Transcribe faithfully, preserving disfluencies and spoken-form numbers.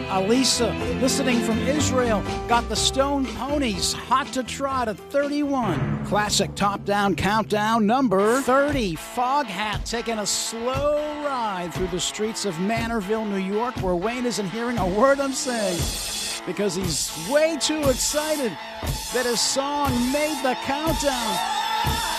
Alisa, listening from Israel, got the Stone Ponies Hot to Trot at thirty-one. Classic top-down countdown number thirty. Foghat taking a slow ride through the streets of Manorville, New York, where Wayne isn't hearing a word I'm saying because he's way too excited that his song made the countdown.